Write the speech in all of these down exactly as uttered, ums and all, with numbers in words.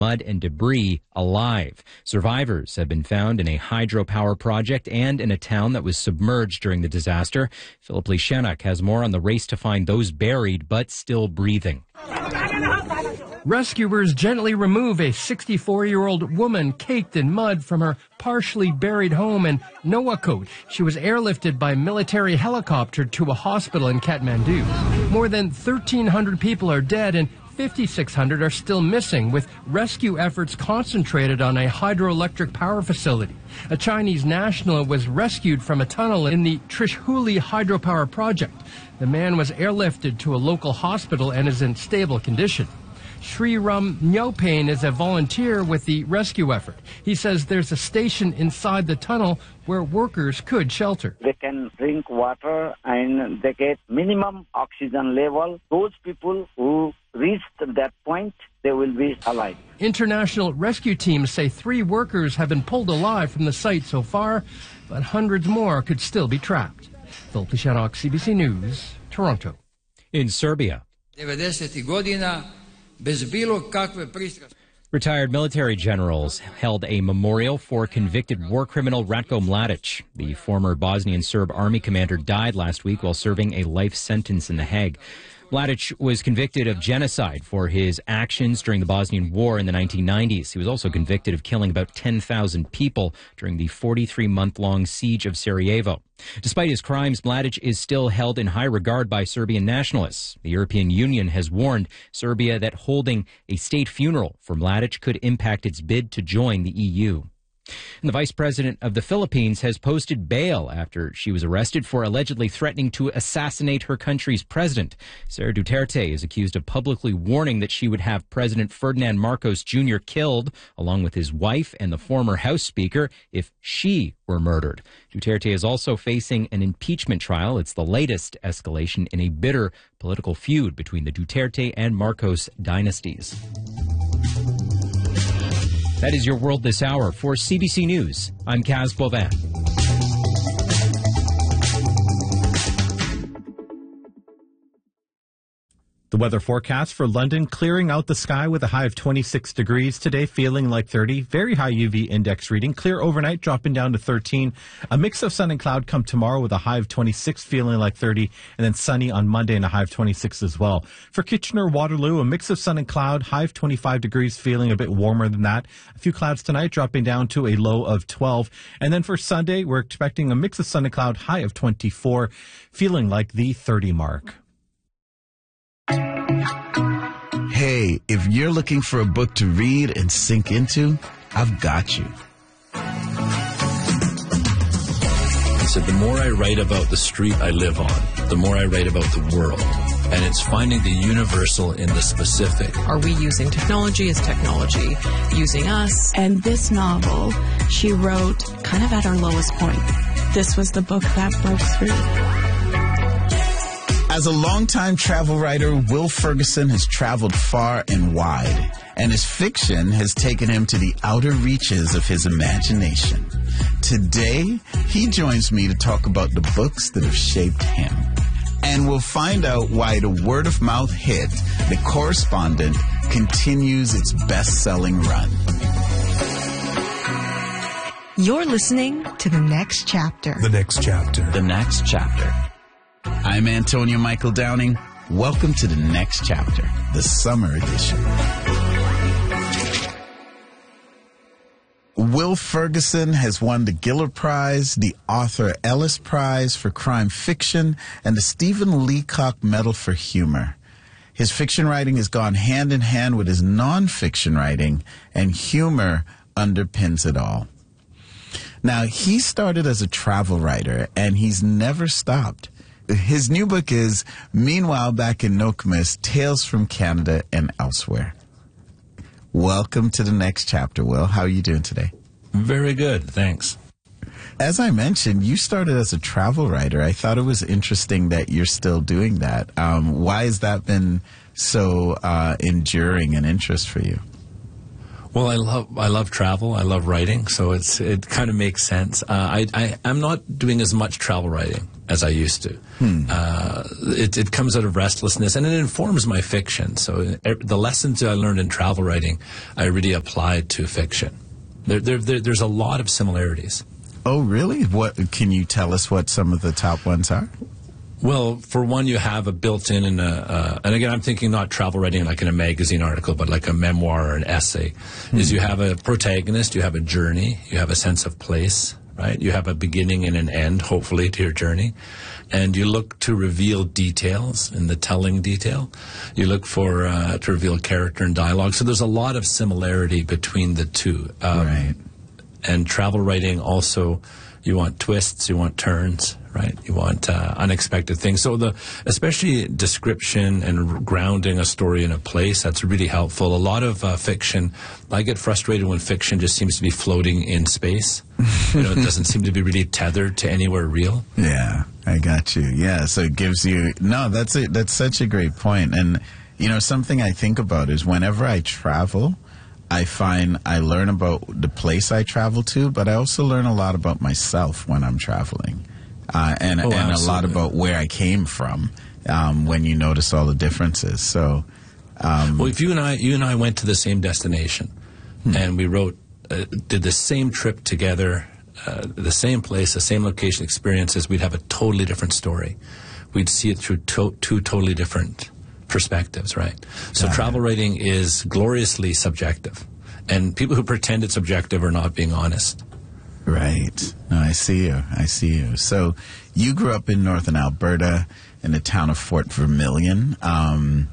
mud and debris alive. Survivors have been found in a hydropower project and in a town that was submerged during the disaster. Philip Lishanak has more on the race to find those buried but still breathing. Rescuers gently remove a sixty-four-year-old woman caked in mud from her partially buried home in Nuwakot. She was airlifted by military helicopter to a hospital in Kathmandu. More than thirteen hundred people are dead and fifty-six hundred are still missing, with rescue efforts concentrated on a hydroelectric power facility. A Chinese national was rescued from a tunnel in the Trishuli hydropower project. The man was airlifted to a local hospital and is in stable condition. Sri Ram Nyopain is a volunteer with the rescue effort. He says there's a station inside the tunnel where workers could shelter. They can drink water and they get minimum oxygen level. Those people who reach that point, they will be alive. International rescue teams say three workers have been pulled alive from the site so far, but hundreds more could still be trapped. Philip Lishanak, C B C News, Toronto. In Serbia, retired military generals held a memorial for convicted war criminal Ratko Mladic. The former Bosnian Serb army commander died last week while serving a life sentence in The Hague. Mladic was convicted of genocide for his actions during the Bosnian War in the nineteen nineties. He was also convicted of killing about ten thousand people during the forty-three month long siege of Sarajevo. Despite his crimes, Mladic is still held in high regard by Serbian nationalists. The European Union has warned Serbia that holding a state funeral for Mladic could impact its bid to join the E U. And the vice president of the Philippines has posted bail after she was arrested for allegedly threatening to assassinate her country's president. Sara Duterte is accused of publicly warning that she would have President Ferdinand Marcos Junior killed, along with his wife and the former House Speaker, if she were murdered. Duterte is also facing an impeachment trial. It's the latest escalation in a bitter political feud between the Duterte and Marcos dynasties. That is your world this hour. For C B C News, I'm Kaz Bovin. The weather forecast for London: clearing out the sky with a high of twenty-six degrees today, feeling like thirty. Very high U V index reading. Clear overnight, dropping down to thirteen. A mix of sun and cloud come tomorrow with a high of twenty-six, feeling like thirty. And then sunny on Monday and a high of twenty-six as well. For Kitchener-Waterloo, a mix of sun and cloud, high of twenty-five degrees, feeling a bit warmer than that. A few clouds tonight, dropping down to a low of twelve. And then for Sunday, we're expecting a mix of sun and cloud, high of twenty-four, feeling like the thirty mark. Hey, if you're looking for a book to read and sink into, I've got you. I said, the more I write about the street I live on, the more I write about the world. And it's finding the universal in the specific. Are we using technology? Is technology using us? And this novel, she wrote kind of at her lowest point. This was the book that broke through. As a longtime travel writer, Will Ferguson has traveled far and wide, and his fiction has taken him to the outer reaches of his imagination. Today, he joins me to talk about the books that have shaped him. And we'll find out why the word-of-mouth hit, The Correspondent, continues its best-selling run. You're listening to The Next Chapter. The Next Chapter. The Next Chapter. I'm Antonio Michael Downing. Welcome to The Next Chapter, the summer edition. Will Ferguson has won the Giller Prize, the Arthur Ellis Prize for crime fiction, and the Stephen Leacock Medal for humor. His fiction writing has gone hand in hand with his nonfiction writing, and humor underpins it all. Now, he started as a travel writer, and he's never stopped. His new book is Meanwhile Back in Nokomis, Tales from Canada and Elsewhere. Welcome to The Next Chapter, Will. How are you doing today? Very good, thanks. As I mentioned, you started as a travel writer. I thought it was interesting that you're still doing that. Um, why has that been so uh, enduring an interest for you? Well, I love I love travel. I love writing, so it's it kind of makes sense. Uh, I, I I'm not doing as much travel writing as I used to. Hmm. Uh, it it comes out of restlessness, and it informs my fiction. So er, the lessons I learned in travel writing, I really applied to fiction. There, there, there there's a lot of similarities. Oh, really? What can you tell us? What some of the top ones are? Well, for one, you have a built-in, and, a, uh, and again, I'm thinking not travel writing like in a magazine article, but like a memoir or an essay, mm-hmm. is you have a protagonist, you have a journey, you have a sense of place, right? You have a beginning and an end, hopefully, to your journey. And you look to reveal details in the telling detail. You look for uh, to reveal character and dialogue. So there's a lot of similarity between the two. Um, right. And travel writing also, you want twists, you want turns, right? You want uh, unexpected things. So the especially description and grounding a story in a place, that's really helpful. A lot of uh, fiction, I get frustrated when fiction just seems to be floating in space. You know, it doesn't seem to be really tethered to anywhere real. Yeah, I got you. Yeah, so it gives you, no, that's it. That's such a great point. And, you know, something I think about is whenever I travel, I find I learn about the place I travel to, but I also learn a lot about myself when I'm traveling. Uh, and oh, and a lot about where I came from um, when you notice all the differences. So, um, well, if you and I, you and I went to the same destination, hmm. and we wrote, uh, did the same trip together, uh, the same place, the same location, experiences, we'd have a totally different story. We'd see it through to- two totally different perspectives, right? So Got travel it. writing is gloriously subjective, and people who pretend it's objective are not being honest. Right. No, I see you. I see you. So you grew up in northern Alberta in the town of Fort Vermilion. Um,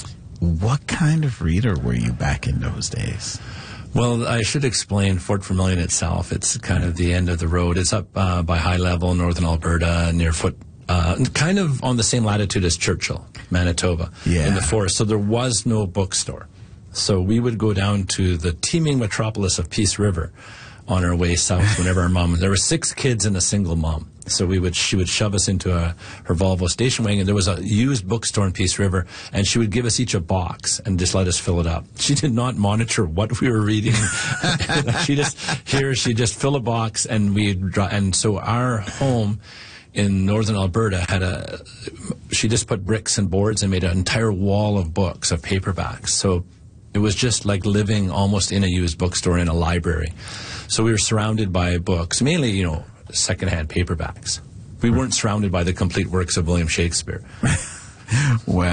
what kind of reader were you back in those days? Well, I should explain Fort Vermilion itself. It's kind of the end of the road. It's up uh, by high level, northern Alberta, near Foot, uh, kind of on the same latitude as Churchill, Manitoba, yeah. in the forest. So there was no bookstore. So we would go down to the teeming metropolis of Peace River on our way south whenever our mom, there were six kids and a single mom. So we would, she would shove us into a, her Volvo station wagon. There was a used bookstore in Peace River, and she would give us each a box and just let us fill it up. She did not monitor what we were reading. She just, here, she'd just fill a box, and we'd, and so our home in northern Alberta had a, she just put bricks and boards and made an entire wall of books, of paperbacks. So it was just like living almost in a used bookstore in a library. So we were surrounded by books, mainly, you know, secondhand paperbacks. We weren't surrounded by the complete works of William Shakespeare. Well,